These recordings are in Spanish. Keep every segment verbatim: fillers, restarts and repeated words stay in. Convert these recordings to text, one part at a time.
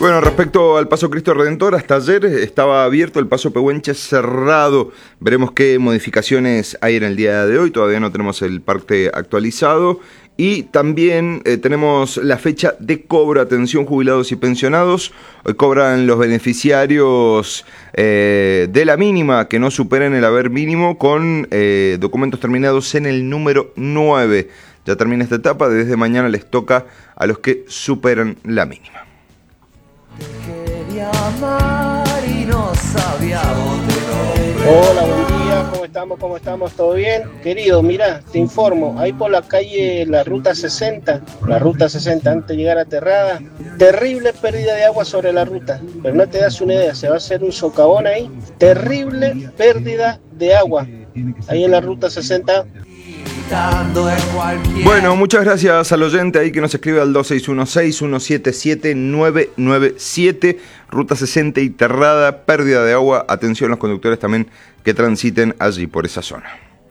Bueno, respecto al Paso Cristo Redentor, hasta ayer estaba abierto, el Paso Pehuenche cerrado. Veremos qué modificaciones hay en el día de hoy, todavía no tenemos el parte actualizado. Y también eh, tenemos la fecha de cobro, atención jubilados y pensionados. Hoy cobran los beneficiarios eh, de la mínima que no superen el haber mínimo con eh, documentos terminados en el número nueve. Ya termina esta etapa, desde mañana les toca a los que superan la mínima. Hola, buen día, ¿cómo estamos? ¿Cómo estamos? ¿Todo bien? Querido, mira, te informo, ahí por la calle, la ruta sesenta, la ruta sesenta antes de llegar a Terrada, terrible pérdida de agua sobre la ruta, pero no te das una idea, se va a hacer un socavón ahí, terrible pérdida de agua, ahí en la ruta sesenta. Bueno, muchas gracias al oyente ahí que nos escribe al dos seis uno seis, uno siete siete, nueve nueve siete, ruta sesenta y Terrada, pérdida de agua, atención a los conductores también que transiten allí por esa zona.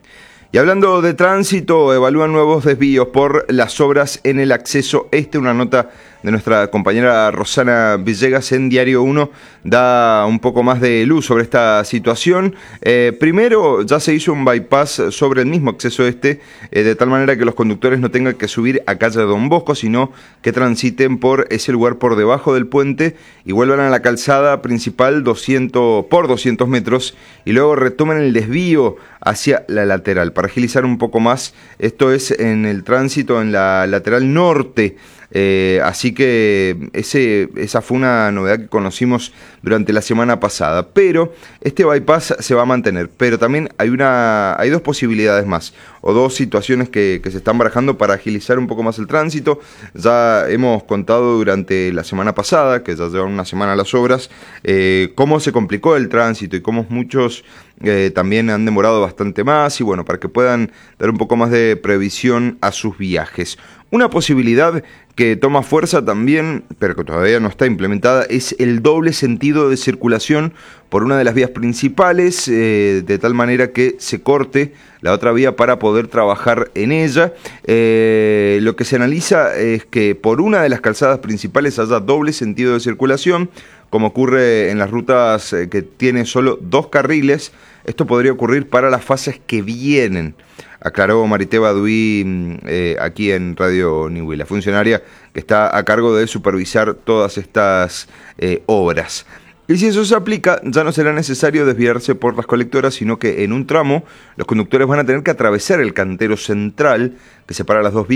Y hablando de tránsito, evalúan nuevos desvíos por las obras en el acceso este. Una nota de nuestra compañera Rosana Villegas en Diario uno da un poco más de luz sobre esta situación. Eh, primero, ya se hizo un bypass sobre el mismo acceso este, eh, de tal manera que los conductores no tengan que subir a calle Don Bosco, sino que transiten por ese lugar por debajo del puente y vuelvan a la calzada principal doscientos por doscientos metros y luego retomen el desvío hacia la lateral. Para agilizar un poco más, esto es en el tránsito en la lateral norte. Eh, así que ese, esa fue una novedad que conocimos durante la semana pasada, pero este bypass se va a mantener, pero también hay una hay dos posibilidades más, o dos situaciones que, que se están barajando para agilizar un poco más el tránsito. Ya hemos contado durante la semana pasada, que ya llevan una semana las obras, eh, cómo se complicó el tránsito y cómo muchos eh, también han demorado bastante más, y bueno, para que puedan dar un poco más de previsión a sus viajes. Una posibilidad que toma fuerza también, pero que todavía no está implementada, es el doble sentido de circulación por una de las vías principales, eh, de tal manera que se corte la otra vía para poder trabajar en ella. Eh, lo que se analiza es que por una de las calzadas principales haya doble sentido de circulación, como ocurre en las rutas eh, que tienen solo dos carriles. Esto podría ocurrir para las fases que vienen, aclaró Marité Baduí eh, aquí en Radio Niwi, la funcionaria que está a cargo de supervisar todas estas eh, obras. Y si eso se aplica, ya no será necesario desviarse por las colectoras, sino que en un tramo los conductores van a tener que atravesar el cantero central que separa las dos vías.